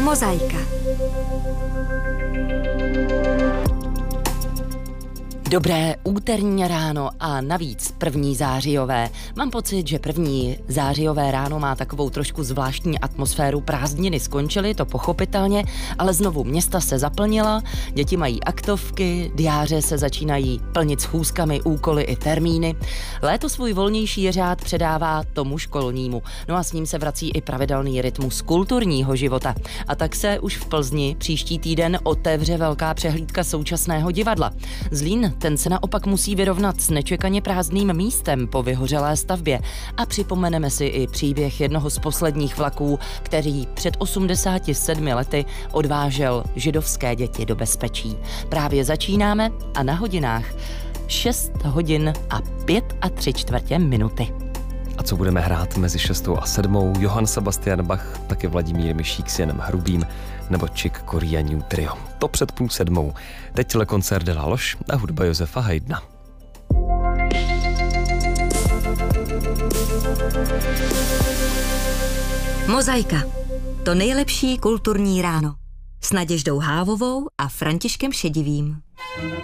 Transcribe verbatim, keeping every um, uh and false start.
Mozaika. Dobré úterní ráno a navíc první zářijové. Mám pocit, že první zářijové ráno má takovou trošku zvláštní atmosféru. Prázdniny skončily, to pochopitelně, ale znovu města se zaplnila, děti mají aktovky, diáře se začínají plnit schůzkami, úkoly i termíny. Léto svůj volnější jeřád předává tomu školnímu. No a s ním se vrací i pravidelný rytmus kulturního života. A tak se už v Plzni příští týden otevře velká přehlídka současného divadla. Zlín, ten se naopak musí vyrovnat s nečekaně prázdným místem po vyhořelé stavbě a připomeneme si i příběh jednoho z posledních vlaků, který před osmdesáti sedmi lety odvážel židovské děti do bezpečí. Právě začínáme a na hodinách šest hodin a pět a tři čtvrtě minuty. A co budeme hrát mezi šestou a sedmou? Johann Sebastian Bach, taky Vladimír Mišík s Janem Hrubým nebo Chick Corea New Trio. To před půl sedmou. Teď Le Concert de la Loge a hudba Josefa Haydna. Mozaika. To nejlepší kulturní ráno. S Naděždou Hávovou a Františkem Šedivým.